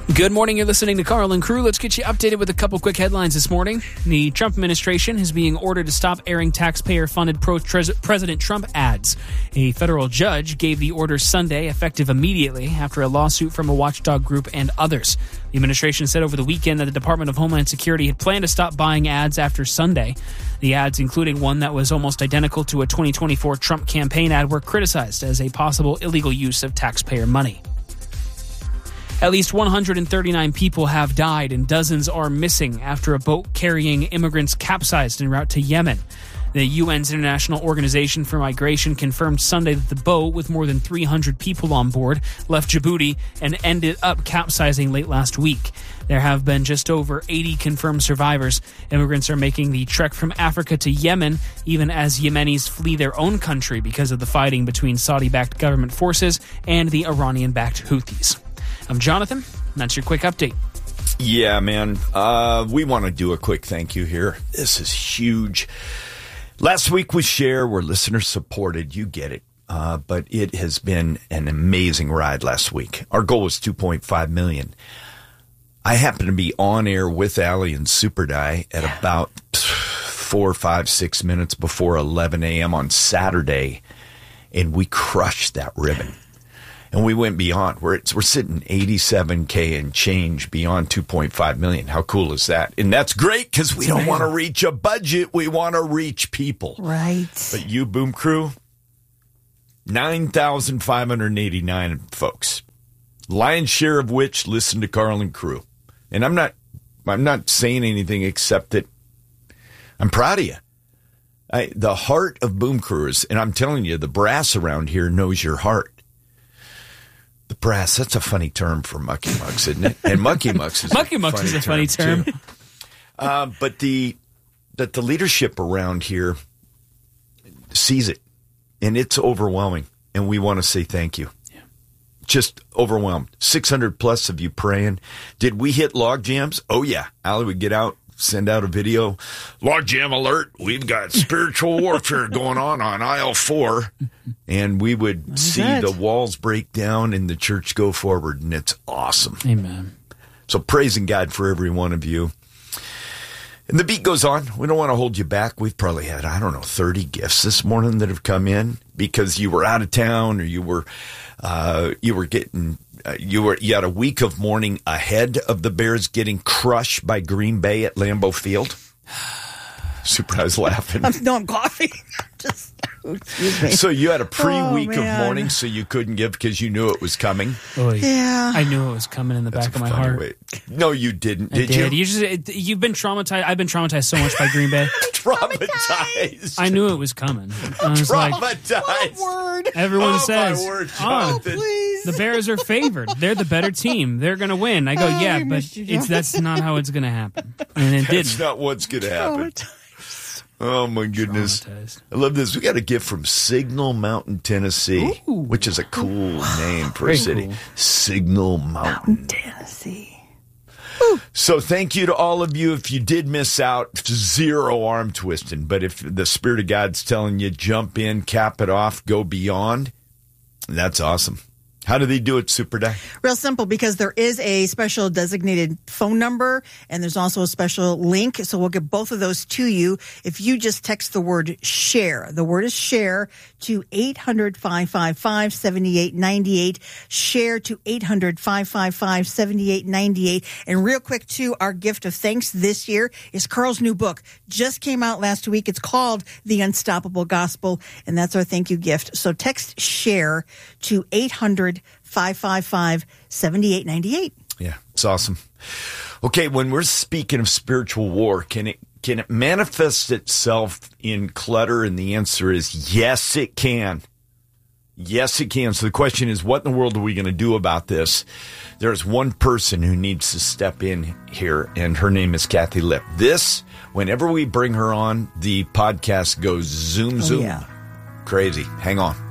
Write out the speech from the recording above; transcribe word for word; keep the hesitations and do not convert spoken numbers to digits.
Good morning. You're listening to Carl and Crew. Let's get you updated with a couple quick headlines this morning. The Trump administration is being ordered to stop airing taxpayer-funded pro-President Trump ads. A federal judge gave the order Sunday, effective immediately, after a lawsuit from a watchdog group and others. The administration said over the weekend that the Department of Homeland Security had planned to stop buying ads after Sunday. The ads, including one that was almost identical to a twenty twenty-four Trump campaign ad, were criticized as a possible illegal use of taxpayer money. At least one hundred thirty-nine people have died and dozens are missing after a boat carrying immigrants capsized en route to Yemen. The U N's International Organization for Migration confirmed Sunday that the boat, with more than three hundred people on board, left Djibouti and ended up capsizing late last week. There have been just over eighty confirmed survivors. Immigrants are making the trek from Africa to Yemen, even as Yemenis flee their own country because of the fighting between Saudi-backed government forces and the Iranian-backed Houthis. I'm Jonathan, and that's your quick update. Yeah, man. Uh, we want to do a quick thank you here. This is huge. Last week was Share. We're listener supported. You get it. Uh, but it has been an amazing ride last week. Our goal was two point five million. I happened to be on air with Allie and Super Die at about four, five, six minutes before eleven a.m. on Saturday, and we crushed that ribbon. And we went beyond. We're, we're sitting eighty-seven K and change beyond two point five million. How cool is that? And that's great because we don't want to reach a budget. We want to reach people. Right. But you, Boom Crew, nine thousand five hundred eighty-nine folks. Lion's share of which listen to Carl and Crew. And I'm not, I'm not saying anything except that I'm proud of you. I, the heart of Boom Crewers, and I'm telling you, the brass around here knows your heart. The brass, that's a funny term for Mucky Mucks, isn't it? And Mucky Mucks is Mucky a Mucks funny is a funny term. term. uh, but the that the leadership around here sees it, and it's overwhelming, and we want to say thank you. Yeah. Just overwhelmed. six hundred plus of you praying. Did we hit log jams? Oh, yeah. Allie would get out, send out a video. Log jam alert. We've got spiritual warfare going on on aisle four. And we would see that? the walls break down and the church go forward. And it's awesome. Amen. So praising God for every one of you. And the beat goes on. We don't want to hold you back. We've probably had, I don't know, thirty gifts this morning that have come in because you were out of town or you were, uh, you were getting... Uh, you were you had a week of mourning ahead of the Bears getting crushed by Green Bay at Lambeau Field. Surprise laughing. I'm, no, I'm coughing. Just, excuse me. So you had a pre-week Oh, of man. mourning, so you couldn't give because you knew it was coming. Oh, Yeah. I knew it was coming in the That's back of a my funny heart. way- No, you didn't. I Did, did. you? You just, it, you've been traumatized. I've been traumatized so much by Green Bay. Traumatized. I knew it was coming. I was like, Traumatized. Word. everyone Oh, says, my word, oh, Jonathan. Please. the Bears are favored. They're the better team. They're going to win. I go, Oh, yeah, we but missed you, it's Jonathan. that's not how it's going to happen. And it That's didn't. not what's going to happen. Oh, my goodness. Traumatized. I love this. We got a gift from Signal Mountain, Tennessee, Ooh. which is a cool name for Very a city. cool. Signal Mountain. Tennessee. So thank you to all of you. If you did miss out, zero arm twisting. But if the Spirit of God's telling you, jump in, cap it off, go beyond, that's awesome. How do they do it, Super Di? Real simple, because there is a special designated phone number and there's also a special link. So we'll get both of those to you if you just text the word share. The word is share to eight hundred, five five five, seven eight nine eight. Share to eight hundred, five five five, seven eight nine eight. And real quick, too, our gift of thanks this year is Carl's new book. Just came out last week. It's called The Unstoppable Gospel, and that's our thank you gift. So text share to eight hundred, five five five, seven eight nine eight. Yeah, it's awesome. Okay, when we're speaking of spiritual war, can it can it manifest itself in clutter? And the answer is yes, it can. Yes, it can. So the question is, what in the world are we going to do about this? There's one person who needs to step in here, and her name is Kathy Lipp. This, whenever we bring her on, the podcast goes zoom, Oh, zoom. yeah. Crazy. Hang on.